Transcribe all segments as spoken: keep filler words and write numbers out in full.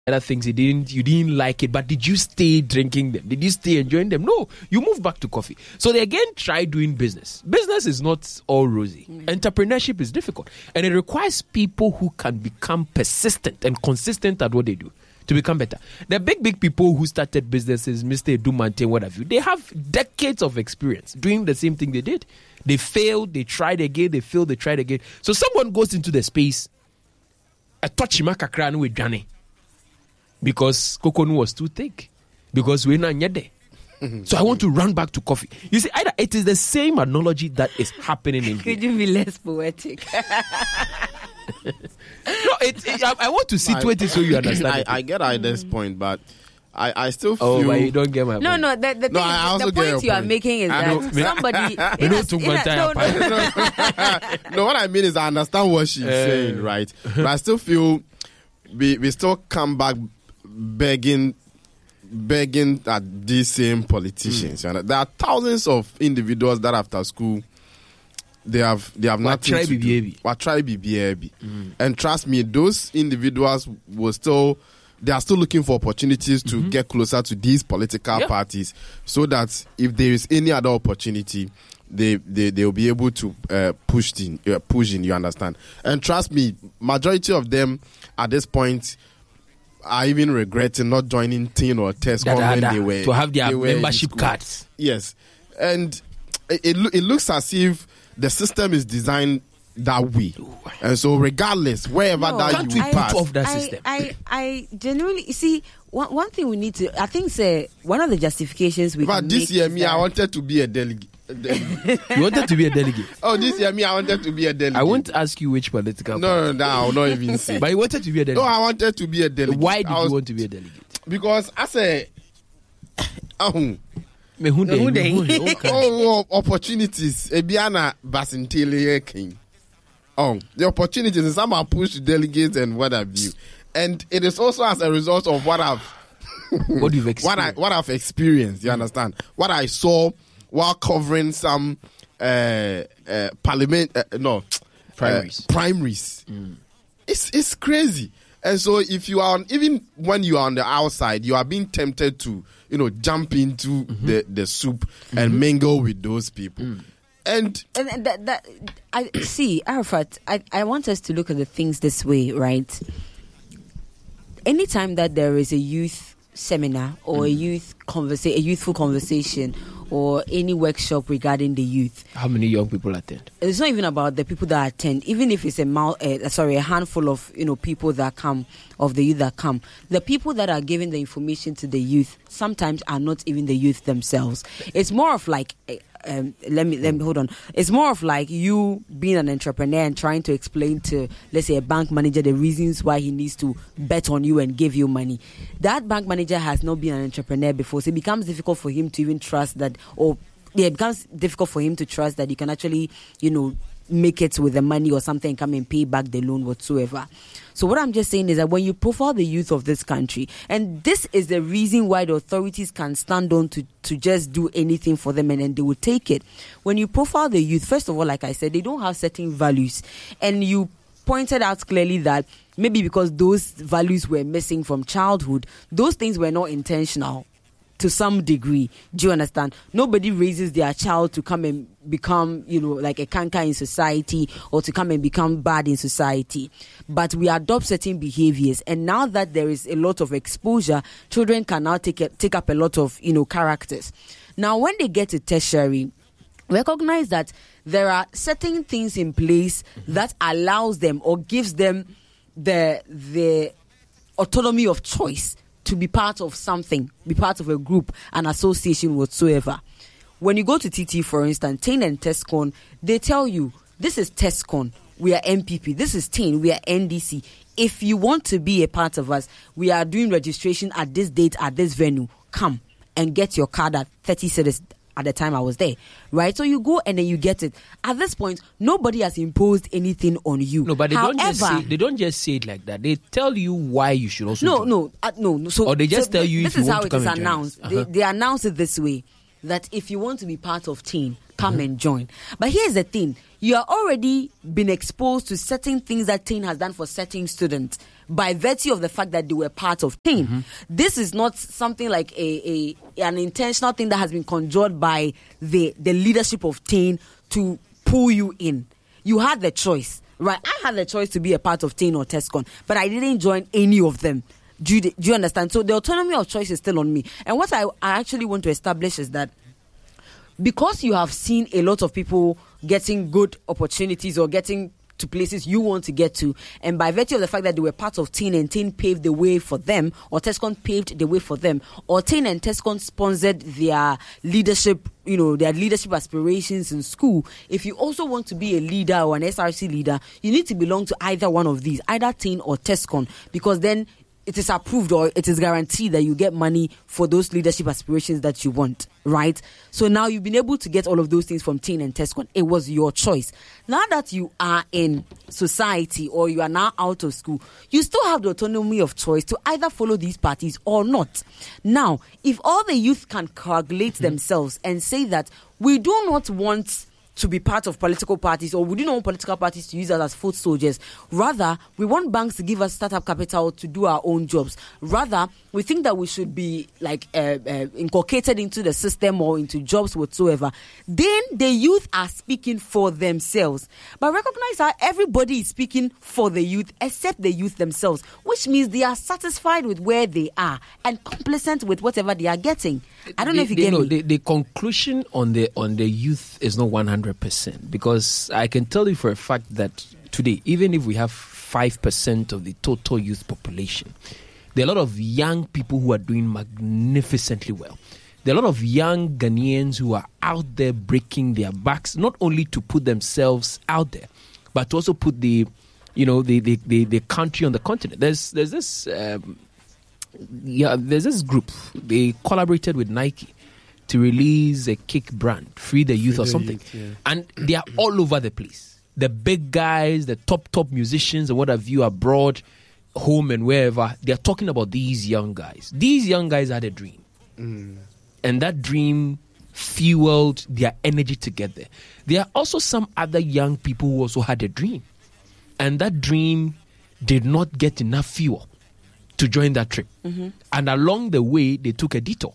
other things you didn't you didn't like it, but did you stay drinking them? Did you stay enjoying them? No, you move back to coffee. So they again try doing business. Business is not all rosy. Mm. Entrepreneurship is difficult, and it requires people who can become persistent and consistent at what they do to become better. The big big people who started businesses, Mister Dumante, what have you, they have decades of experience doing the same thing they did. They failed, they tried again, they failed, they tried again. So someone goes into the space, a touchima kakra with Johnny. Because coconut was too thick. Because we're not yet there. So I want to run back to coffee. You see, either it is the same analogy that is happening in Could here. you be less poetic? No, it, it, I, I want to situate it so you understand. I, I get Ida's point, but I, I still feel... Oh, but you don't get my No, point. no, the, the, No, thing, I also the get your point you are point. making is I that know. somebody... We in a- don't took in my a- time no, apart. no. No, what I mean is I understand what she's Uh. saying, right? But I still feel we we still come back begging begging at these same politicians. Mm. There are thousands of individuals that after school they have they have What nothing try to B B A do. B? What try B B A B? And trust me, those individuals will still they are still looking for opportunities to mm-hmm. get closer to these political yeah. parties, so that if there is any other opportunity, they they they will be able to uh, push in uh, push in. You understand? And trust me, majority of them at this point are even regretting not joining Teen or Tesco Da, da, when da, they were to have their they were in membership school. cards. Yes, and it it, loo- it looks as if the system is designed that way, and so regardless wherever No, that Can't you we pass, put off that I, system? I, I genuinely you see one, one thing we need to. I think say one of the justifications we but can this make year is me I that- wanted to be a delegate. a delegate. You wanted to be a delegate. Oh, this year me I wanted to be a delegate. I won't ask you which political No, party. no, no, I will not even say. But you wanted to be a No, delegate. I wanted to be a delegate. Why did I was- you want to be a delegate? Because I say, oh, Me who dey- who me dey? who dey- okay. oh, oh, opportunities. Ebiana Basintele King. Oh, the opportunities and some are pushed delegates and what have you. And it is also as a result of what I've What you've what I experienced. what I've experienced. You understand? What I saw while covering some uh, uh, parliament uh, no Primaries. uh, primaries. It's it's crazy. And so if you are on, even when you are on the outside, you are being tempted to you know jump into Mm-hmm. the the soup and mingle with those people. Mm. And And and that, that I see, Arafat. I, I want us to look at the things this way, right? Anytime that there is a youth seminar or a youth conversa- a youthful conversation or any workshop regarding the youth, How many young people attend? it's not even about the people that attend. Even if it's a mul- uh, sorry, a handful of you know people that come, of the youth that come, the people that are giving the information to the youth sometimes are not even the youth themselves. It's more of like. Uh, Um, let me let me hold on. It's more of like you being an entrepreneur and trying to explain to, let's say, a bank manager the reasons why he needs to bet on you and give you money. That bank manager has not been an entrepreneur before, so it becomes difficult for him to even trust that, or yeah, it becomes difficult for him to trust that you can actually, you know, make it with the money or something, come and pay back the loan whatsoever. So what I'm just saying is that when you profile the youth of this country, and this is the reason why the authorities can stand on to, to just do anything for them and then they will take it. When you profile the youth, first of all, like I said, they don't have certain values. And you pointed out clearly that maybe because those values were missing from childhood, those things were not intentional. To some degree, do you understand? Nobody raises their child to come and become, you know, like a canker in society or to come and become bad in society. But we adopt certain behaviors, and now that there is a lot of exposure, children can now take a, take up a lot of, you know, characters. Now, when they get to tertiary, recognize that there are certain things in place that allows them or gives them the the autonomy of choice to be part of something, be part of a group, an association whatsoever. When you go to T T, for instance, Tain and Tescon, they tell you, this is Tescon, we are M P P. This is Tain, we are N D C. If you want to be a part of us, we are doing registration at this date, at this venue. Come and get your card at thirty cedis. At the time I was there, right? So you go and then you get it. At this point, nobody has imposed anything on you. No, but they However, don't just say, they don't just say it like that. They tell you why you should also. No, join. no, uh, no, no. So, Or they just so tell th- you this if you is want how to it come is and join us. announced. Uh-huh. They, they announce it this way, that if you want to be part of Teen, come and join. But here's the thing: you are already been exposed to certain things that Teen has done for certain students, by virtue of the fact that they were part of Tain. Mm-hmm. This is not something like a, a an intentional thing that has been conjured by the, the leadership of Tain to pull you in. You had the choice, right? I had the choice to be a part of Tain or TESCON, but I didn't join any of them. Do you, do you understand? So the autonomy of choice is still on me. And what I, I actually want to establish is that because you have seen a lot of people getting good opportunities or getting to places you want to get to, and by virtue of the fact that they were part of Tain and Tain paved the way for them, or TESCON paved the way for them, or Tain and TESCON sponsored their leadership, you know, their leadership aspirations in school, if you also want to be a leader or an S R C leader, you need to belong to either one of these, either Tain or TESCON, because then it is approved or it is guaranteed that you get money for those leadership aspirations that you want, right? So now you've been able to get all of those things from Tain and TESCON. It was your choice. Now that you are in society or you are now out of school, you still have the autonomy of choice to either follow these parties or not. Now, if all the youth can coagulate mm-hmm. themselves and say that we do not want to be part of political parties, or we do not want political parties to use us as foot soldiers. Rather, we want banks to give us startup capital to do our own jobs. Rather, we think that we should be like uh, uh, inculcated into the system or into jobs whatsoever. Then the youth are speaking for themselves. But recognize how everybody is speaking for the youth except the youth themselves, which means they are satisfied with where they are and complacent with whatever they are getting. I don't they, know if you they, get no, me. The, the conclusion on the on the youth is not one hundred percent, because I can tell you for a fact that today, even if we have five percent of the total youth population, there are a lot of young people who are doing magnificently well. There are a lot of young Ghanaians who are out there breaking their backs, not only to put themselves out there, but to also put the, you know, the the, the, the country on the continent. There's there's this um, yeah, there's this group. They collaborated with Nike to release a kick brand, Free the Youth Free or the something, youth, yeah. And they are all over the place. The big guys, the top top musicians, and what have you abroad, home and wherever, they are talking about these young guys. These young guys had a dream, mm. and that dream fueled their energy to get there. There are also some other young people who also had a dream, and that dream did not get enough fuel to join that trip. Mm-hmm. And along the way, they took a detour,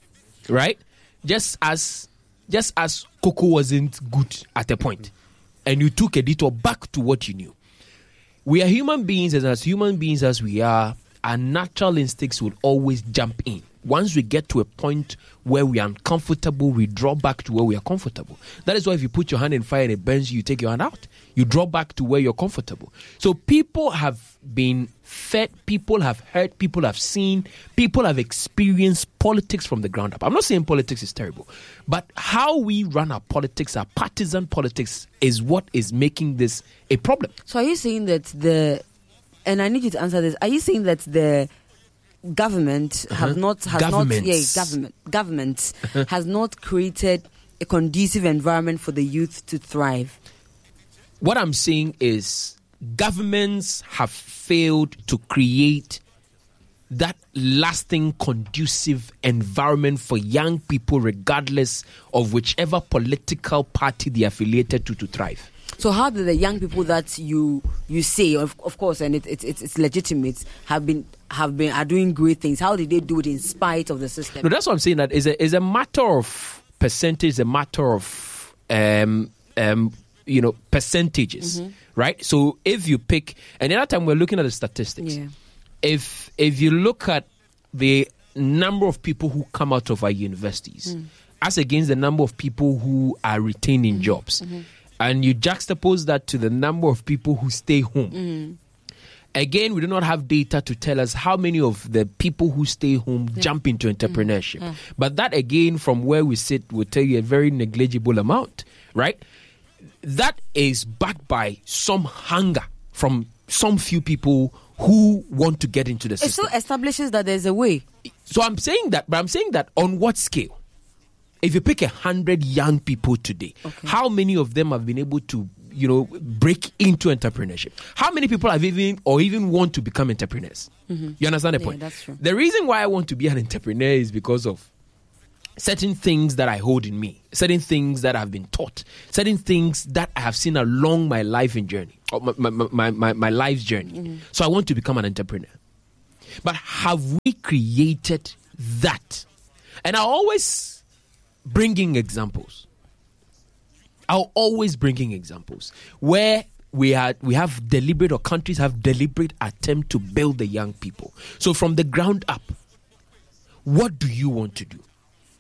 right? Just as just as cocoa wasn't good at a point, and you took a detour back to what you knew. We are human beings, and as human beings as we are, our natural instincts will always jump in. Once we get to a point where we are uncomfortable, we draw back to where we are comfortable. That is why if you put your hand in fire and it burns you, you take your hand out. You draw back to where you're comfortable. So people have been fed, people have heard, people have seen, people have experienced politics from the ground up. I'm not saying politics is terrible, but how we run our politics, our partisan politics, is what is making this a problem. So are you saying that the, and I need you to answer this, are you saying that the government uh-huh. have not has not yeah government government uh-huh. has not created a conducive environment for the youth to thrive? What I'm saying is governments have failed to create that lasting conducive environment for young people, regardless of whichever political party they are affiliated to, to thrive. So how do the young people that you you say, of, of course, and it, it, it's it's legitimate, have been have been are doing great things? How did they do it in spite of the system? No, that's what I'm saying. That is a is a matter of percentage, a matter of um um you know percentages, mm-hmm. right? So if you pick, and the other time we're looking at the statistics. Yeah. If if you look at the number of people who come out of our universities, mm. as against the number of people who are retaining mm-hmm. jobs. Mm-hmm. And you juxtapose that to the number of people who stay home. Mm. Again, we do not have data to tell us how many of the people who stay home yeah. jump into entrepreneurship. Mm. But that, again, from where we sit, will tell you a very negligible amount, right? That is backed by some hunger from some few people who want to get into the system. It still establishes that there's a way. So I'm saying that, but I'm saying that on what scale? If you pick a hundred young people today, okay. how many of them have been able to, you know, break into entrepreneurship? How many people have even or even want to become entrepreneurs? Mm-hmm. You understand the yeah, point? That's true. The reason why I want to be an entrepreneur is because of certain things that I hold in me, certain things that I've been taught, certain things that I have seen along my life and journey, or my, my, my, my, my life's journey. Mm-hmm. So I want to become an entrepreneur. But have we created that? And I always bringing examples. I'll always bringing examples where we are we have deliberate, or countries have deliberate attempt to build the young people. So from the ground up, what do you want to do?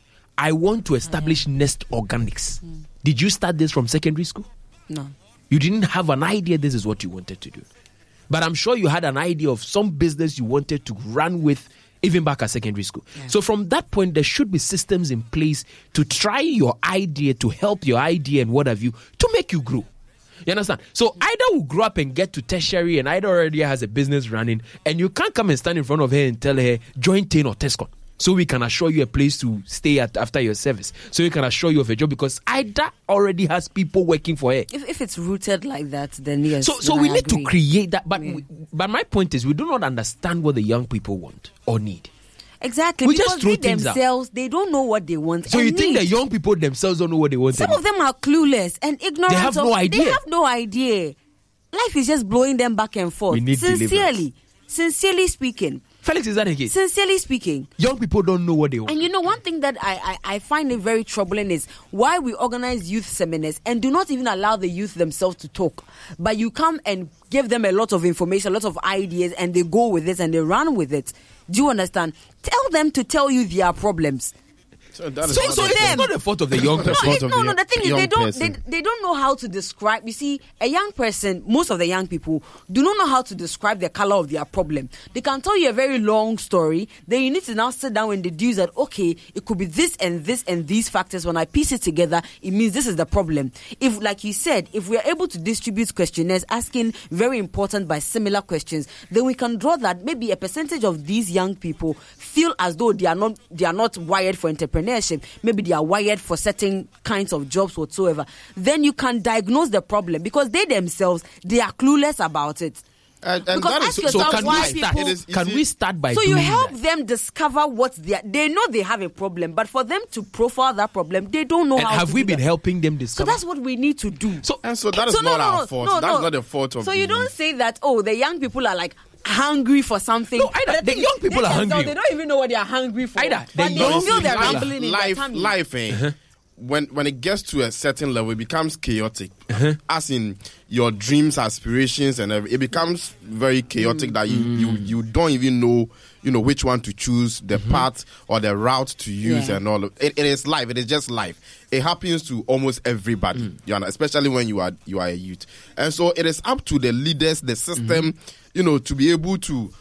I want to establish mm. Nest Organics. Mm. Did you start this from secondary school? No. You didn't have an idea this is what you wanted to do. But I'm sure you had an idea of some business you wanted to run with even back at secondary school. Yeah. So from that point, there should be systems in place to try your idea, to help your idea and what have you, to make you grow. You understand? So either will grow up and get to tertiary and either already has a business running, and you can't come and stand in front of her and tell her, join T A N or Tescon, so we can assure you a place to stay at after your service, so we can assure you of a job, because Ida already has people working for her. If, if it's rooted like that, then yes. So, so then we I need agree. to create that. But, Yeah. we, but my point is, we do not understand what the young people want or need. Exactly. We because just throw they things out. themselves, they don't know what they want. So and you think need. the young people themselves don't know what they want? Some and of them are clueless and ignorant. They have of, no idea. They have no idea. Life is just blowing them back and forth. We need Sincerely, deliverance. sincerely speaking. Felix, is that the case? Sincerely speaking. Young people don't know what they want. And you know, one thing that I, I, I find it very troubling is why we organize youth seminars and do not even allow the youth themselves to talk. But you come and give them a lot of information, a lot of ideas, and they go with it and they run with it. Do you understand? Tell them to tell you their problems. So, that is So, not so the it's fault. not the fault of the young No, person. No, fault it, of no, the no. The thing is, young they don't, person. they, they don't know how to describe. You see, a young person, most of the young people do not know how to describe the color of their problem. They can tell you a very long story. Then you need to now sit down and deduce that, okay, it could be this and this and these factors. When I piece it together, it means this is the problem. If, like you said, if we are able to distribute questionnaires asking very important but similar questions, then we can draw that maybe a percentage of these young people feel as though they are not they are not wired for entrepreneurship. Maybe they are wired for certain kinds of jobs whatsoever. Then you can diagnose the problem, because they themselves, they are clueless about it. And, and Because that ask is, So yourself can why we start? people- It is- you Can see- we start by So doing you help that? them discover what they are. They know they have a problem, but for them to profile that problem, they don't know And how have to we do been that. helping them So discover? that's what we need to do. So, And so that is So no, not no, our no, fault. no, That's no. not the fault of So the you don't youth. say that, oh, the young people are like hungry for something. No, Ida, But the thing young is, people they are themselves, hungry. They don't even know what they are hungry for. Ida, the but they young- feel they're Ida, rumbling in life, their tummy. life, eh? When when it gets to a certain level, it becomes chaotic. As in your dreams, aspirations, and everything. It becomes very chaotic that you, you you don't even know you know which one to choose, the path or the route to use, Yeah. and all of it. It is life. It is just life. It happens to almost everybody. You know, especially when you are you are a youth, and so it is up to the leaders, the system, you know, to be able to.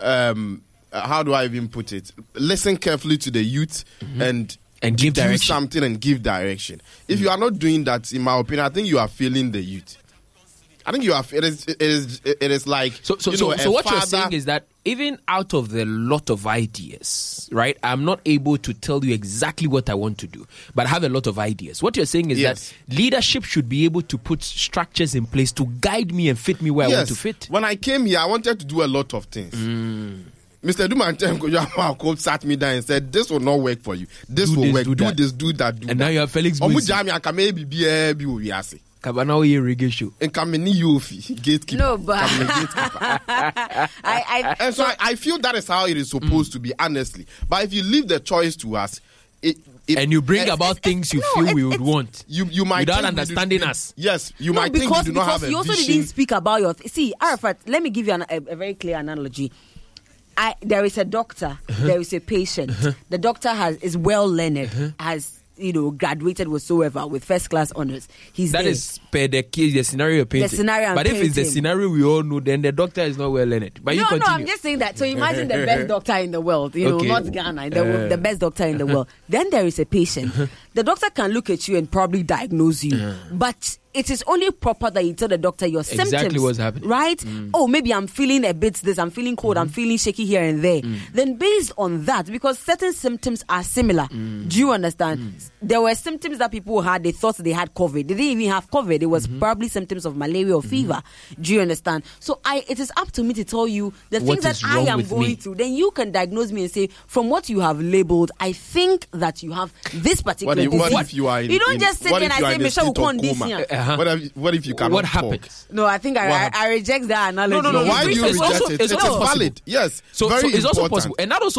Um, uh, how do I even put it? Listen carefully to the youth and. And give do direction. something and give direction. If you are not doing that, in my opinion, I think you are failing the youth. I think you are. It is. It is. It is like. So, so, you so, know, so a what you're father- saying is that even out of the lot of ideas, right? I'm not able to tell you exactly what I want to do, but I have a lot of ideas. What you're saying is Yes. that leadership should be able to put structures in place to guide me and fit me where I want to fit. When I came here, I wanted to do a lot of things. Mm. Mister Dumantem sat me down and said, "This will not work for you. This Do will this, work. do Do, that." this. Do that. Do And that." now you have Felix Omu Boise. jami aka maybe be eh, be we ase. Kabana Oye Reggae Show. And kameni yofi gatekeeper. No, but Kameni gatekeeper. I, I, And so I, I feel that is how it is supposed to be, honestly. But if you leave the choice to us, it, it And you bring it- about things you no, feel it- we would it's- want. you you might Without think we do- understanding we- us. Yes, you no, might because, think you do not because have a you also vision. didn't speak about your. See, Arafat, let me give you an, a, a very clear analogy. I, there is a doctor, Uh-huh. there is a patient. The doctor has is well learned, has you know graduated whatsoever with first class honors. He's That there. is per the case, the scenario you're painting. scenario I'm but if it's the painting. scenario we all know, then the doctor is not well learned. But you no, no, continue. I'm just saying that. So imagine the best doctor in the world, you know, Okay. not Ghana, the, Uh. the best doctor in the world. Then there is a patient. The doctor can look at you and probably diagnose you, but it is only proper that you tell the doctor your Exactly symptoms. what's happening. Right? Mm. Oh, maybe I'm feeling a bit this, I'm feeling cold, mm-hmm. I'm feeling shaky here and there. Mm. Then based on that, because certain symptoms are similar, mm. do you understand? Mm. There were symptoms that people had, they thought they had COVID. They didn't even have COVID. It was mm-hmm. probably symptoms of malaria or mm-hmm. fever. Do you understand? So I, it is up to me to tell you the what things that I am going me? through. Then you can diagnose me and say, from what you have labeled, I think that you have this particular what if, disease. what if you are in, you don't in, just sit there and say, Michelle will come this year. Uh-huh. What if, what if you cannot What talk? happens? No, I think I, I, I reject that analogy. No, no, no. Why do you it's reject also, it? it's It is also valid. Yes. So, very so it's important. also possible. And that also